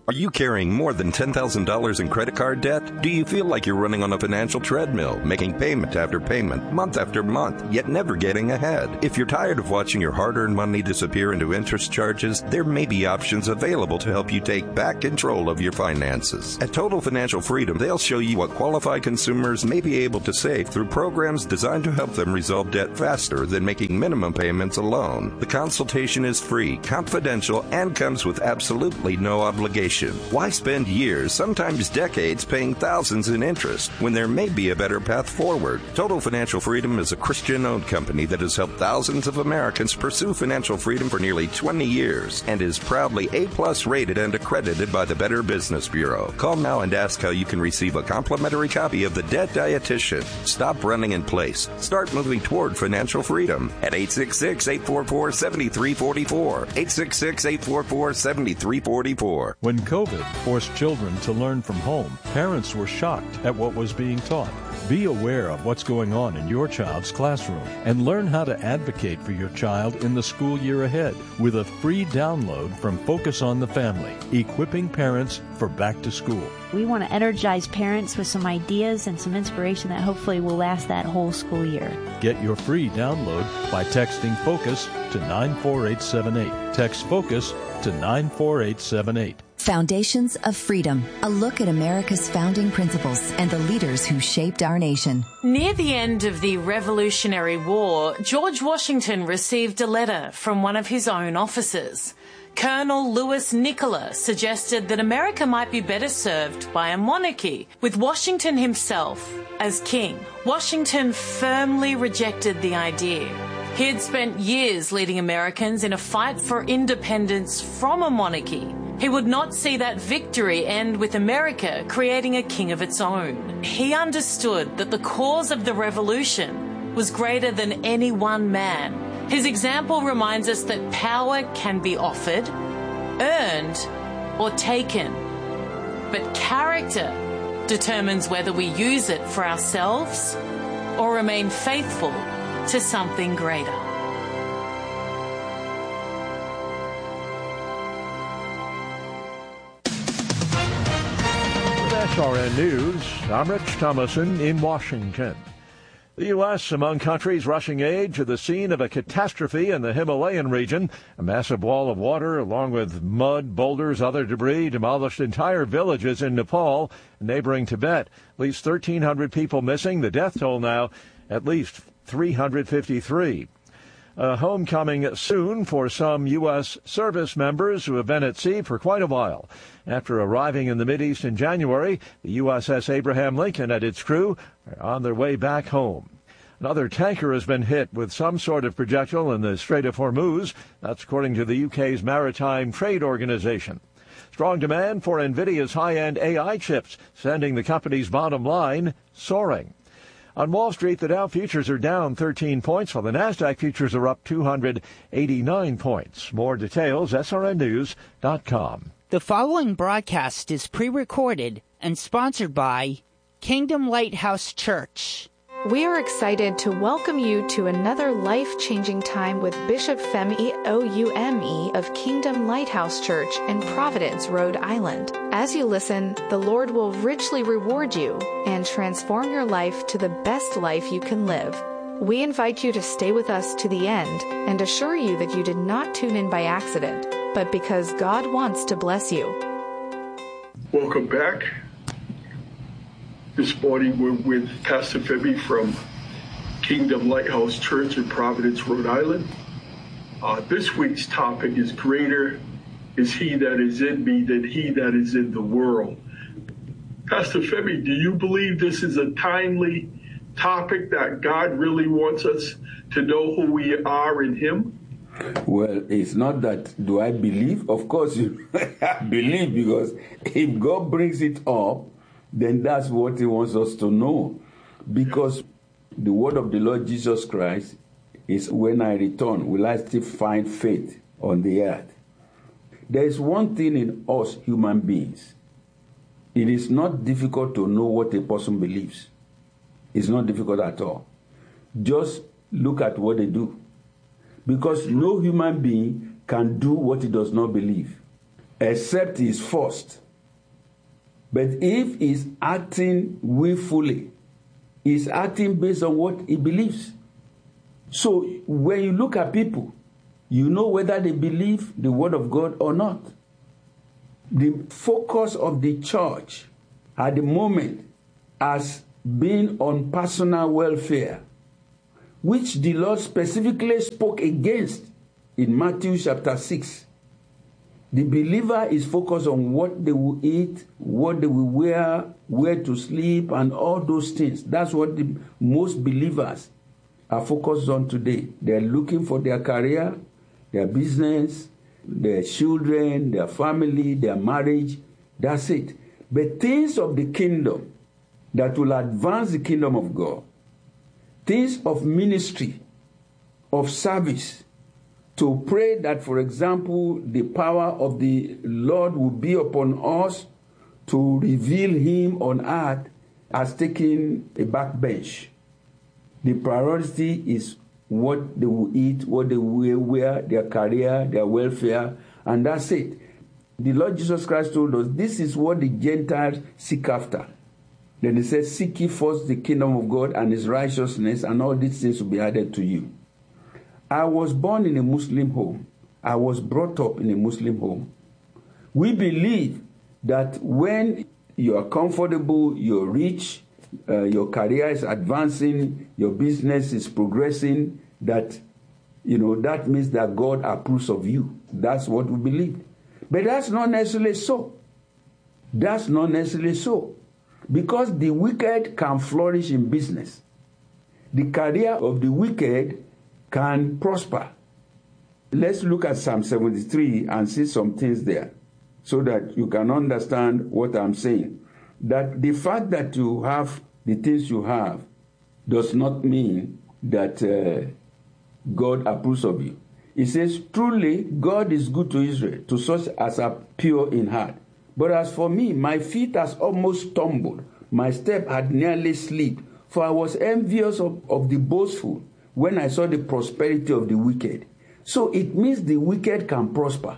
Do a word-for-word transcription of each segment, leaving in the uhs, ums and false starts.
Are you carrying more than ten thousand dollars in credit card debt? Do you feel like you're running on a financial treadmill, making payment after payment, month after month, yet never getting ahead? If you're tired of watching your hard-earned money disappear into interest charges, there may be options available to help you take back control of your finances. At Total Financial Freedom, they'll show you what qualified consumers may be able to save through programs designed to help them resolve debt faster than making minimum payments alone. The consultation is free, confidential, and comes with absolutely no obligation. Why spend years, sometimes decades, paying thousands in interest when there may be a better path forward? Total Financial Freedom is a Christian-owned company that has helped thousands of Americans pursue financial freedom for nearly twenty years and is proudly A-plus rated and accredited by the Better Business Bureau. Call now and ask how you can receive a complimentary copy of The Debt Dietitian. Stop running in place. Start moving toward financial freedom at eight six six, eight four four, seven three four four. eight six six, eight four four, seven three four four. When COVID forced children to learn from home, parents were shocked at what was being taught. Be aware of what's going on in your child's classroom and learn how to advocate for your child in the school year ahead with a free download from Focus on the Family, equipping parents for back to school. We want to energize parents with some ideas and some inspiration that hopefully will last that whole school year. Get your free download by texting FOCUS to nine four eight seven eight. Text FOCUS to nine four eight seven eight. Foundations of Freedom, a look at America's founding principles and the leaders who shaped our nation. Near the end of the Revolutionary War, George Washington received a letter from one of his own officers. Colonel Louis Nicola suggested that America might be better served by a monarchy, with Washington himself as king. Washington firmly rejected the idea. He had spent years leading Americans in a fight for independence from a monarchy. He would not see that victory end with America creating a king of its own. He understood that the cause of the revolution was greater than any one man. His example reminds us that power can be offered, earned, or taken. But character determines whether we use it for ourselves or remain faithful to something greater. S R N News, I'm Rich Thomason in Washington. The U S among countries rushing aid to the scene of a catastrophe in the Himalayan region. A massive wall of water, along with mud, boulders, other debris, demolished entire villages in Nepal, neighboring Tibet. At least thirteen hundred people missing. The death toll now at least three hundred fifty-three. A homecoming soon for some U S service members who have been at sea for quite a while. After arriving in the Mideast in January, the U S S Abraham Lincoln and its crew are on their way back home. Another tanker has been hit with some sort of projectile in the Strait of Hormuz. That's according to the U K's Maritime Trade Organization. Strong demand for NVIDIA's high-end A I chips, sending the company's bottom line soaring. On Wall Street, the Dow futures are down thirteen points, while the Nasdaq futures are up two hundred eighty-nine points. More details, S R N news dot com. The following broadcast is pre-recorded and sponsored by Kingdom Lighthouse Church. We are excited to welcome you to another life-changing time with Bishop Femi Oume of Kingdom Lighthouse Church in Providence, Rhode Island. As you listen, the Lord will richly reward you and transform your life to the best life you can live. We invite you to stay with us to the end and assure you that you did not tune in by accident, but because God wants to bless you. Welcome back. This morning we're with Pastor Femi from Kingdom Lighthouse Church in Providence, Rhode Island. Uh, this week's topic is greater is he that is in me than he that is in the world. Pastor Femi, do you believe this is a timely topic that God really wants us to know who we are in him? Well, it's not that do I believe? Of course you believe, because if God brings it up, then that's what he wants us to know. Because the word of the Lord Jesus Christ is, when I return, will I still find faith on the earth? There is one thing in us human beings. It is not difficult to know what a person believes. It's not difficult at all. Just look at what they do. Because no human being can do what he does not believe. except he is forced. But if he's acting willfully, he's acting based on what he believes. So when you look at people, you know whether they believe the word of God or not. The focus of the church at the moment has been on personal welfare, which the Lord specifically spoke against in Matthew chapter six. The believer is focused on what they will eat, what they will wear, where to sleep, and all those things. That's what the most believers are focused on today. They're looking for their career, their business, their children, their family, their marriage. That's it. But things of the kingdom that will advance the kingdom of God, things of ministry, of service, to pray that, for example, the power of the Lord will be upon us to reveal him on earth, has taken a backbench. The priority is what they will eat, what they will wear, their career, their welfare, and that's it. The Lord Jesus Christ told us this is what the Gentiles seek after. Then he says, seek ye first the kingdom of God and his righteousness, and all these things will be added to you. I was born in a Muslim home. I was brought up in a Muslim home. We believe that when you are comfortable, you're rich, uh, your career is advancing, your business is progressing, that, you know, that means that God approves of you. That's what we believe. But that's not necessarily so. That's not necessarily so. Because the wicked can flourish in business. The career of the wicked can prosper. Let's look at Psalm seventy-three and see some things there so that you can understand what I'm saying. That the fact that you have the things you have does not mean that uh, God approves of you. It says, truly, God is good to Israel, to such as are pure in heart. But as for me, my feet has almost stumbled. My step had nearly slipped, for I was envious of, of the boastful when I saw the prosperity of the wicked. So it means the wicked can prosper.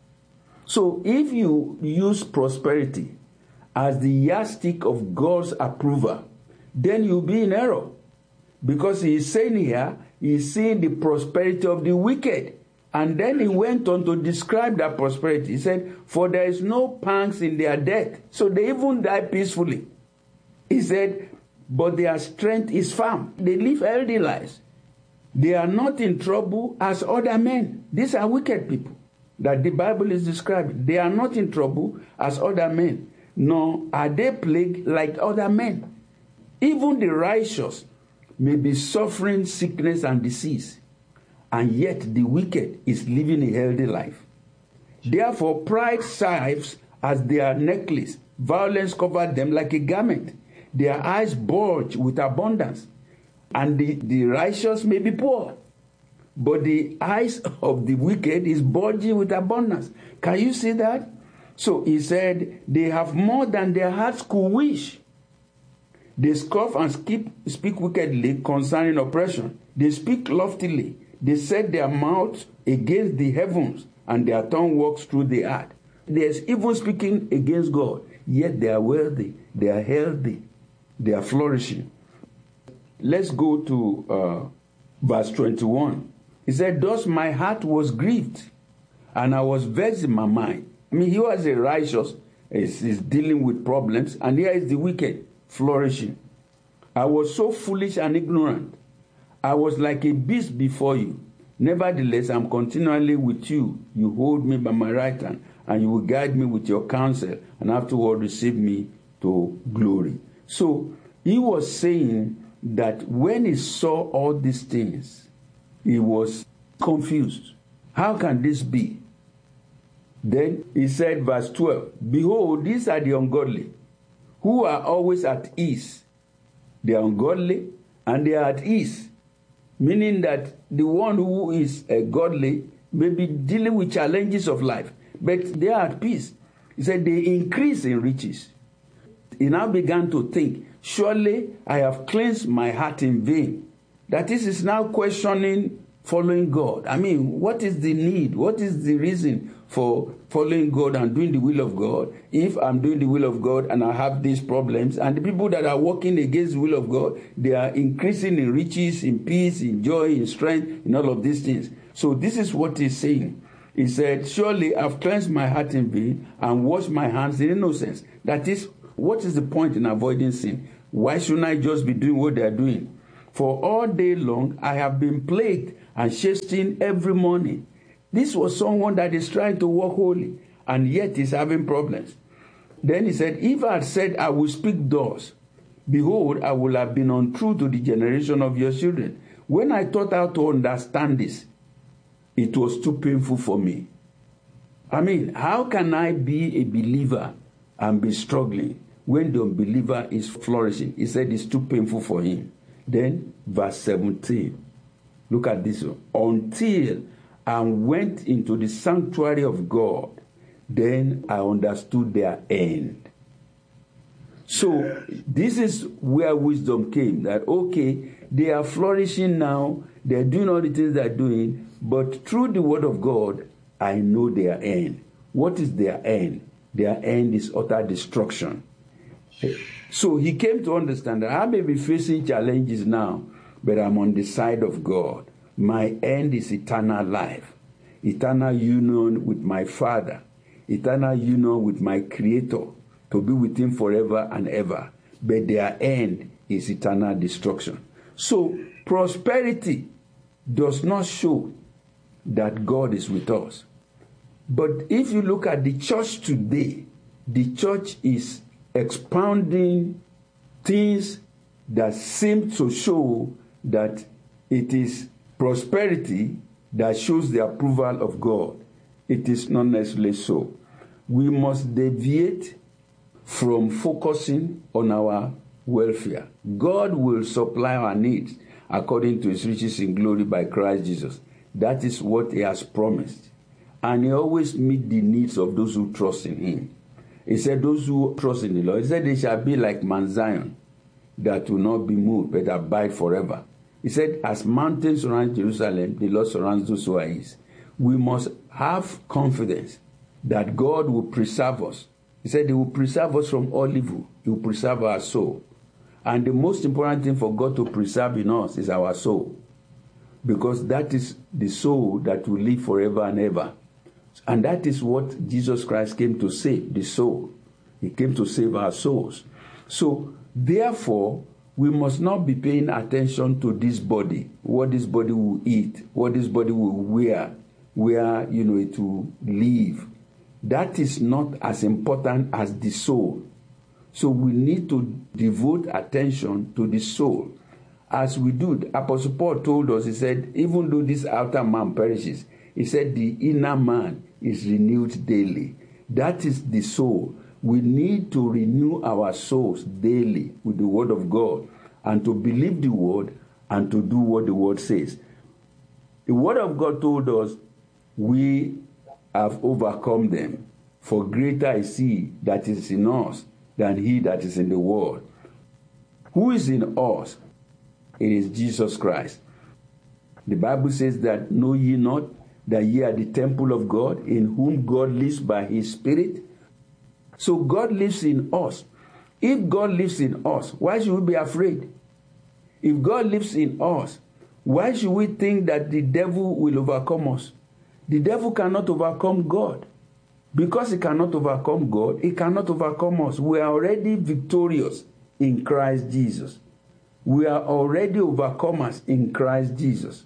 So if you use prosperity as the yardstick of God's approval, then you'll be in error. Because he is saying here, he is seeing the prosperity of the wicked. And then he went on to describe that prosperity. He said, for there is no pangs in their death, so they even die peacefully. He said, but their strength is firm. They live healthy lives. They are not in trouble as other men. These are wicked people that the Bible is describing. They are not in trouble as other men, nor are they plagued like other men. Even the righteous may be suffering sickness and disease, and yet the wicked is living a healthy life. Therefore, pride serves as their necklace. Violence covers them like a garment. Their eyes bulge with abundance. And the, the righteous may be poor, but the eyes of the wicked is bulging with abundance. Can you see that? So he said, they have more than their hearts could wish. They scoff and skip, speak wickedly concerning oppression. They speak loftily. They set their mouths against the heavens, and their tongue walks through the earth. There's even speaking against God, yet they are wealthy, they are healthy, they are flourishing. Let's go to uh, verse twenty-one. He said, thus my heart was grieved, and I was vexed in my mind. I mean, he was a righteous, is, is dealing with problems, and here is the wicked, flourishing. I was so foolish and ignorant. I was like a beast before you. Nevertheless, I'm continually with you. You hold me by my right hand, and you will guide me with your counsel, and afterward receive me to glory. So he was saying that when he saw all these things, he was confused. How can this be? Then he said, verse twelve, behold, these are the ungodly, who are always at ease. They are ungodly, and they are at ease. Meaning that the one who is uh, godly may be dealing with challenges of life, but they are at peace. He said they increase in riches. He now began to think, surely I have cleansed my heart in vain. That is, is now questioning following God. I mean, what is the need? What is the reason for following God and doing the will of God, if I'm doing the will of God and I have these problems, and the people that are working against the will of God, they are increasing in riches, in peace, in joy, in strength, in all of these things. So this is what he's saying. He said, surely I've cleansed my heart in vain and washed my hands in innocence. That is, what is the point in avoiding sin? Why shouldn't I just be doing what they are doing? For all day long I have been plagued and chastened every morning. This was someone that is trying to walk holy, and yet is having problems. Then he said, if I had said I will speak thus, behold, I will have been untrue to the generation of your children. When I thought how to understand this, it was too painful for me. I mean, how can I be a believer and be struggling when the unbeliever is flourishing? He said it's too painful for him. Then, verse seventeen. Look at this one. Until I went into the sanctuary of God, then I understood their end. So, this is where wisdom came. That, okay, they are flourishing now. They're doing all the things they're doing. But through the word of God, I know their end. What is their end? Their end is utter destruction. So he came to understand that I may be facing challenges now, but I'm on the side of God. My end is eternal life, eternal union with my Father, eternal union with my Creator, to be with Him forever and ever. But their end is eternal destruction. So prosperity does not show that God is with us. But if you look at the church today, the church is expounding things that seem to show that it is prosperity that shows the approval of God. It is not necessarily so. We must deviate from focusing on our welfare. God will supply our needs according to His riches in glory by Christ Jesus. That is what He has promised. And He always meets the needs of those who trust in Him. He said, those who trust in the Lord, He said, they shall be like Mount Zion, that will not be moved, but abide forever. He said, as mountains surround Jerusalem, the Lord surrounds those who are His. We must have confidence that God will preserve us. He said, He will preserve us from all evil. He will preserve our soul. And the most important thing for God to preserve in us is our soul. Because that is the soul that will live forever and ever. And that is what Jesus Christ came to save, the soul. He came to save our souls. So, therefore, we must not be paying attention to this body, what this body will eat, what this body will wear, where, you know, it will live. That is not as important as the soul. So we need to devote attention to the soul. As we do, Apostle Paul told us, he said, even though this outer man perishes, he said the inner man is renewed daily. That is the soul. We need to renew our souls daily with the word of God and to believe the word and to do what the word says. The word of God told us we have overcome them, for greater is He that is in us than he that is in the world. Who is in us? It is Jesus Christ. The Bible says that, know ye not that ye are the temple of God, in whom God lives by His Spirit? So God lives in us. If God lives in us, why should we be afraid? If God lives in us, why should we think that the devil will overcome us? The devil cannot overcome God. Because he cannot overcome God, he cannot overcome us. We are already victorious in Christ Jesus. We are already overcomers in Christ Jesus.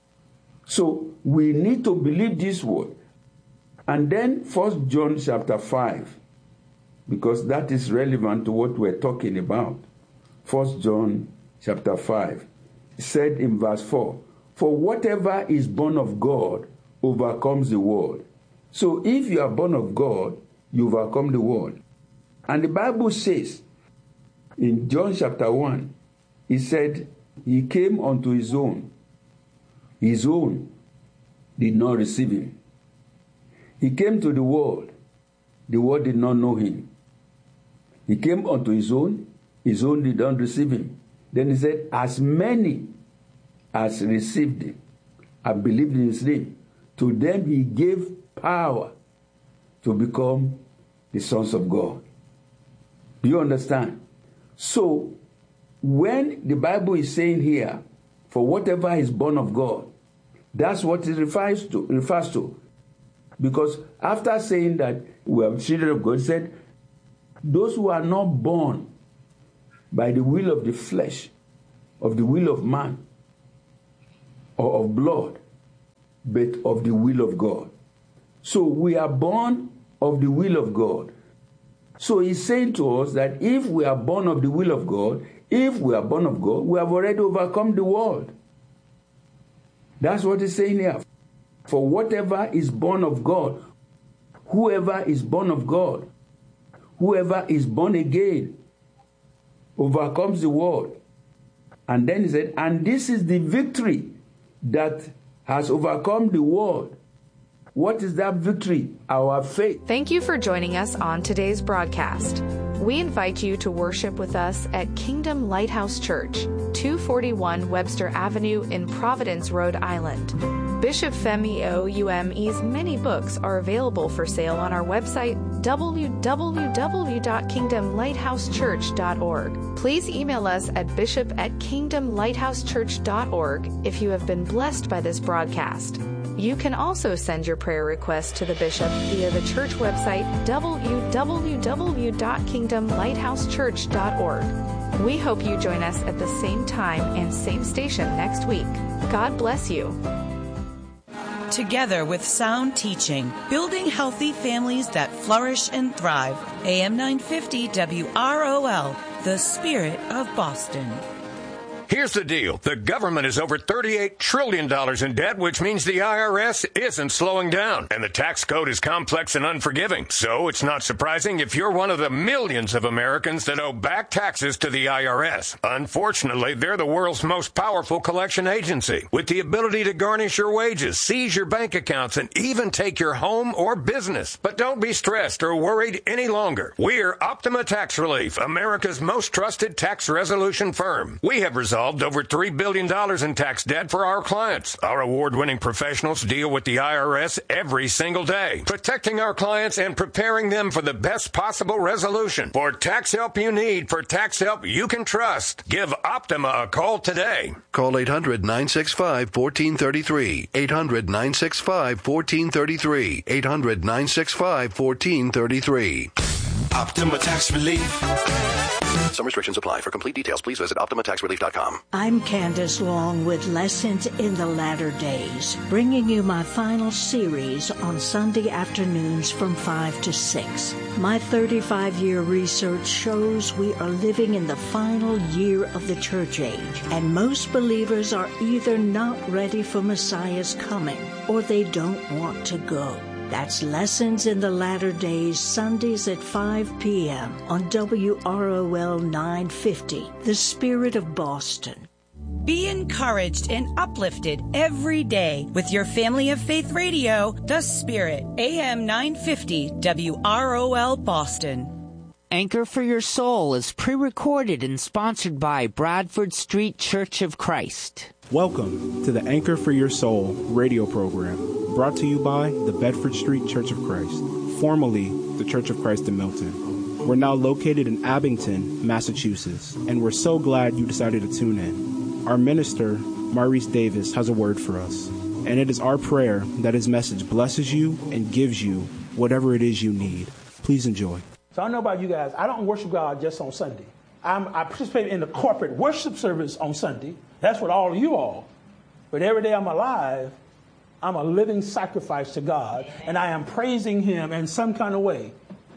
So we need to believe this word. And then First John chapter five, because that is relevant to what we're talking about. First John chapter five, said in verse four, for whatever is born of God overcomes the world. So if you are born of God, you overcome the world. And the Bible says in John chapter one, He said, He came unto His own. His own did not receive Him. He came to the world. The world did not know Him. He came unto His own. His own did not receive Him. Then He said, as many as received Him, have believed in His name, to them He gave power to become the sons of God. Do you understand? So, when the Bible is saying here, for whatever is born of God, that's what it refers to. Refers to. Because after saying that we are children of God, it said, those who are not born by the will of the flesh, of the will of man, or of blood, but of the will of God. So we are born of the will of God. So he's saying to us that if we are born of the will of God, if we are born of God, we have already overcome the world. That's what he's saying here. For whatever is born of God, whoever is born of God, whoever is born again, overcomes the world. And then he said, and this is the victory that has overcome the world. What is that victory? Our faith. Thank you for joining us on today's broadcast. We invite you to worship with us at Kingdom Lighthouse Church, two forty-one Webster Avenue in Providence, Rhode Island. Bishop Femi Oume's many books are available for sale on our website, w w w dot kingdom lighthouse church dot org. Please email us at bishop at kingdom lighthouse church dot org if you have been blessed by this broadcast. You can also send your prayer requests to the bishop via the church website, w w w dot kingdom lighthouse church dot org. We hope you join us at the same time and same station next week. God bless you. Together with sound teaching, building healthy families that flourish and thrive. A M nine fifty W R O L, the spirit of Boston. Here's the deal. The government is over thirty-eight trillion dollars in debt, which means the I R S isn't slowing down. And the tax code is complex and unforgiving. So it's not surprising if you're one of the millions of Americans that owe back taxes to the I R S. Unfortunately, they're the world's most powerful collection agency, with the ability to garnish your wages, seize your bank accounts, and even take your home or business. But don't be stressed or worried any longer. We're Optima Tax Relief, America's most trusted tax resolution firm. We have resolved over three billion dollars in tax debt for our clients. Our award-winning professionals deal with the I R S every single day, protecting our clients and preparing them for the best possible resolution. For tax help you need, for tax help you can trust, give Optima a call today. Call eight hundred nine six five one four three three. eight hundred nine six five one four three three. eight hundred nine six five one four three three. Optima Tax Relief. Some restrictions apply. For complete details, please visit optima tax relief dot com. I'm Candace Long with Lessons in the Latter Days, bringing you my final series on Sunday afternoons from five to six. My thirty-five-year research shows we are living in the final year of the church age, and most believers are either not ready for Messiah's coming or they don't want to go. That's Lessons in the Latter Days, Sundays at five p.m. on W R O L nine fifty, The Spirit of Boston. Be encouraged and uplifted every day with your Family of Faith Radio, The Spirit, A M nine fifty W R O L Boston. Anchor for Your Soul is pre-recorded and sponsored by Bradford Street Church of Christ. Welcome to the Anchor for Your Soul radio program, brought to you by the Bedford Street Church of Christ, formerly the Church of Christ in Milton. We're now located in Abington, Massachusetts, and we're so glad you decided to tune in. Our minister, Maurice Davis, has a word for us, and it is our prayer that his message blesses you and gives you whatever it is you need. Please enjoy. So I don't know about you guys. I don't worship God just on Sunday. I'm, I participate in the corporate worship service on Sunday. That's what all of you all. But every day I'm alive, I'm a living sacrifice to God, and I am praising him in some kind of way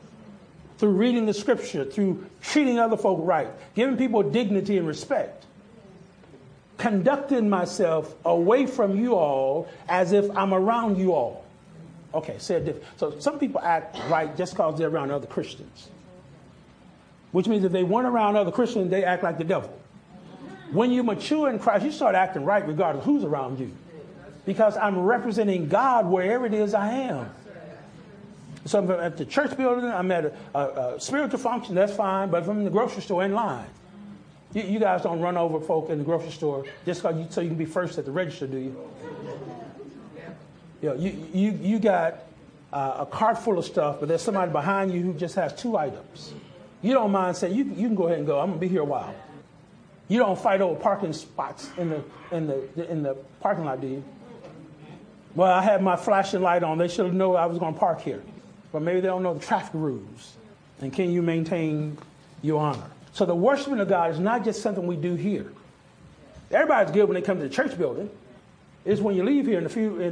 through reading the scripture, through treating other folk right, giving people dignity and respect, conducting myself away from you all as if I'm around you all. Okay, say it different. So some people act right just because they're around other Christians, which means if they weren't around other Christians, they act like the devil. When you mature in Christ, you start acting right regardless of who's around you, because I'm representing God wherever it is I am. So if I'm at the church building, I'm at a, a, a spiritual function, that's fine, but if I'm in the grocery store in line, you, you guys don't run over folk in the grocery store just because you, so you can be first at the register, do you? You know, you, you, you got uh, a cart full of stuff, but there's somebody behind you who just has two items. You don't mind saying, you, you can go ahead and go. I'm going to be here a while. You don't fight over parking spots in the, in the, in the parking lot, do you? Well, I had my flashing light on. They should have known I was going to park here. But maybe they don't know the traffic rules. And can you maintain your honor? So the worshiping of God is not just something we do here. Everybody's good when they come to the church building. It's when you leave here in a few... In